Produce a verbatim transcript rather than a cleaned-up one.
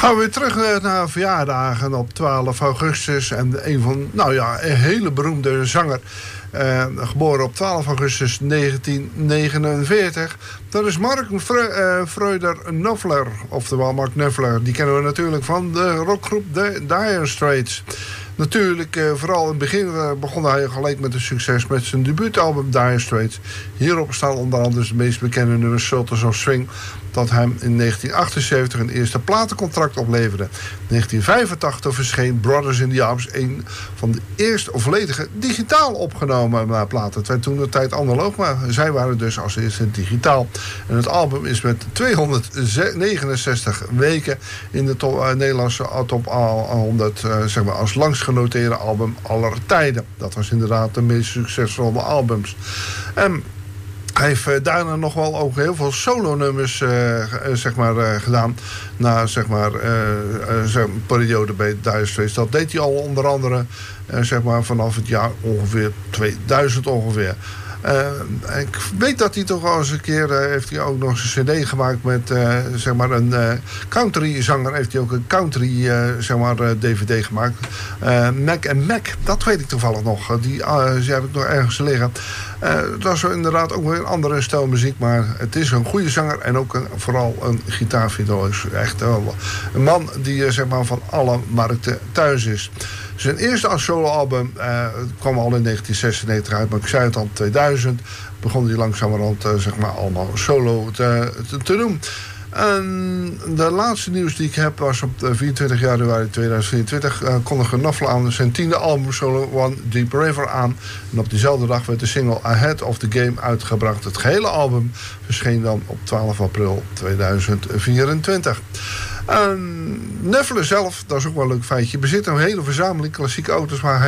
Gaan we weer terug naar verjaardagen op twaalf augustus. En een van, nou ja, een hele beroemde zanger. Uh, geboren op twaalf augustus negentien negenenveertig. Dat is Mark Freuder-Knopfler. Oftewel Mark Knopfler. Die kennen we natuurlijk van de rockgroep The Dire Straits. Natuurlijk, uh, vooral in het begin uh, begon hij gelijk met een succes met zijn debuutalbum Dire Straits. Hierop staan onder andere de meest bekende nummers Sultans of Swing, dat hem in negentien achtenzeventig een eerste platencontract opleverde. In negentien vijfentachtig verscheen Brothers in the Arms, een van de eerste volledige digitaal opgenomen platen. Het werd toen de tijd analoog, maar zij waren dus als eerste digitaal. En het album is met tweehonderdnegenenzestig weken in de top, uh, Nederlandse top honderd uh, zeg maar als langst genoteerde album aller tijden. Dat was inderdaad de meest succesvolle albums. En hij heeft uh, daarna nog wel ook heel veel solo-nummers uh, uh, zeg maar, uh, gedaan. Na zeg maar, uh, uh, zijn periode bij Dire Straits. Dat deed hij al onder andere uh, zeg maar, vanaf het jaar ongeveer tweeduizend ongeveer. Uh, ik weet dat hij toch al eens een keer uh, heeft hij ook nog eens een cd gemaakt met uh, zeg maar een uh, country zanger. Heeft hij ook een country uh, zeg maar, uh, dvd gemaakt. Uh, Mac en Mac, dat weet ik toevallig nog. Die, uh, die heb ik nog ergens liggen. Uh, dat is inderdaad ook weer een andere stijl muziek, maar het is een goede zanger en ook een, vooral een gitaarvirtuoos. Echt uh, een man die uh, zeg maar, van alle markten thuis is. Zijn eerste soloalbum uh, kwam al in negentien zesennegentig uit, maar ik zei het al, tweeduizend begon hij langzamerhand uh, zeg maar allemaal solo te, te, te doen. En de laatste nieuws die ik heb was op vierentwintig januari tweeduizend vierentwintig uh, kondigde Knopfler aan zijn tiende album Solo One Deep River aan. En op diezelfde dag werd de single Ahead of the Game uitgebracht. Het gehele album verscheen dan op twaalf april tweeduizend vierentwintig. En Knopfler zelf, dat is ook wel een leuk feitje, bezit een hele verzameling klassieke auto's waar hij